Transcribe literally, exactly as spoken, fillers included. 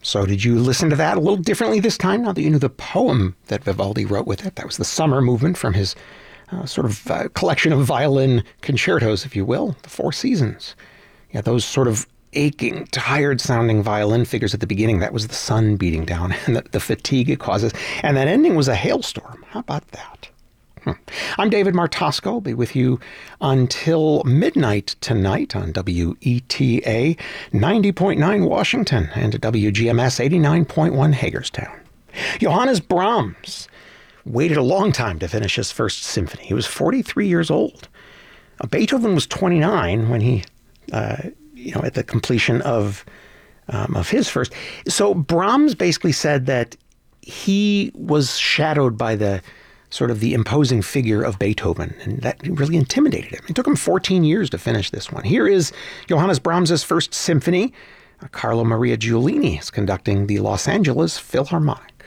So did you listen to that a little differently this time now that you knew the poem that Vivaldi wrote with it? That was the Summer Movement from his uh, sort of uh, collection of violin concertos, if you will, the Four Seasons. Yeah, those sort of aching, tired-sounding violin figures at the beginning. That was the sun beating down and the, the fatigue it causes. And that ending was a hailstorm. How about that? Hmm. I'm David Martosco. I'll be with you until midnight tonight on W E T A ninety point nine Washington and W G M S eighty-nine point one Hagerstown. Johannes Brahms waited a long time to finish his first symphony. He was forty-three years old. Uh, Beethoven was twenty-nine when he, uh, you know, at the completion of um, of his first. So Brahms basically said that he was shadowed by the sort of the imposing figure of Beethoven, and that really intimidated him. It took him fourteen years to finish this one. Here is Johannes Brahms' first symphony. Uh, Carlo Maria Giulini is conducting the Los Angeles Philharmonic.